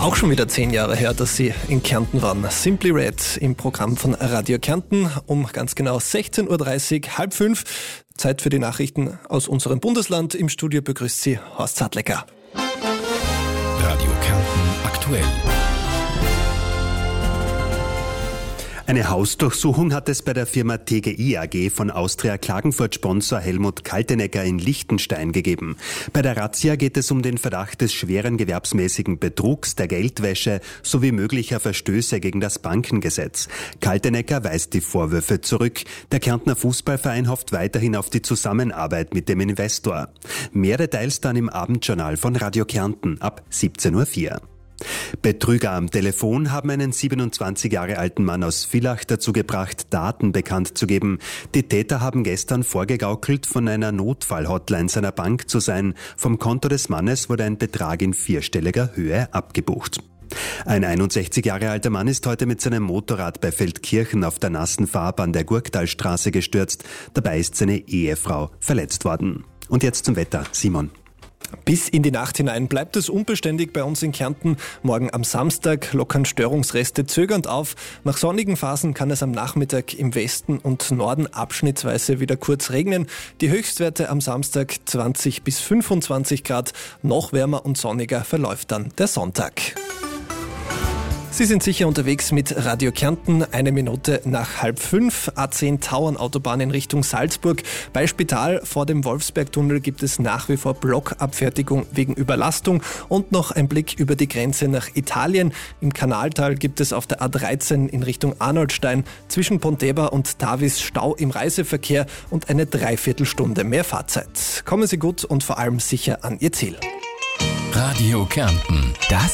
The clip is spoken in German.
Auch schon wieder 10 Jahre her, dass sie in Kärnten waren. Simply Red im Programm von Radio Kärnten um ganz genau 16.30 Uhr, 4:30. Zeit für die Nachrichten aus unserem Bundesland. Im Studio begrüßt sie Horst Sadlecker. Radio Kärnten aktuell. Eine Hausdurchsuchung hat es bei der Firma TGI AG von Austria Klagenfurt-Sponsor Helmut Kaltenecker in Liechtenstein gegeben. Bei der Razzia geht es um den Verdacht des schweren gewerbsmäßigen Betrugs, der Geldwäsche sowie möglicher Verstöße gegen das Bankengesetz. Kaltenecker weist die Vorwürfe zurück. Der Kärntner Fußballverein hofft weiterhin auf die Zusammenarbeit mit dem Investor. Mehr Details dann im Abendjournal von Radio Kärnten ab 17.04 Uhr. Betrüger am Telefon haben einen 27 Jahre alten Mann aus Villach dazu gebracht, Daten bekannt zu geben. Die Täter haben gestern vorgegaukelt, von einer Notfall-Hotline seiner Bank zu sein. Vom Konto des Mannes wurde ein Betrag in 4-stelliger Höhe abgebucht. Ein 61 Jahre alter Mann ist heute mit seinem Motorrad bei Feldkirchen auf der nassen Fahrbahn der Gurktalstraße gestürzt. Dabei ist seine Ehefrau verletzt worden. Und jetzt zum Wetter. Simon. Bis in die Nacht hinein bleibt es unbeständig bei uns in Kärnten. Morgen am Samstag lockern Störungsreste zögernd auf. Nach sonnigen Phasen kann es am Nachmittag im Westen und Norden abschnittsweise wieder kurz regnen. Die Höchstwerte am Samstag 20 bis 25 Grad. Noch wärmer und sonniger verläuft dann der Sonntag. Sie sind sicher unterwegs mit Radio Kärnten, 1 Minute nach 4:30, A10 Tauernautobahn in Richtung Salzburg. Bei Spital vor dem Wolfsbergtunnel gibt es nach wie vor Blockabfertigung wegen Überlastung und noch ein Blick über die Grenze nach Italien. Im Kanaltal gibt es auf der A13 in Richtung Arnoldstein zwischen Pontebba und Tavis Stau im Reiseverkehr und eine Dreiviertelstunde mehr Fahrzeit. Kommen Sie gut und vor allem sicher an Ihr Ziel. Radio Kärnten, das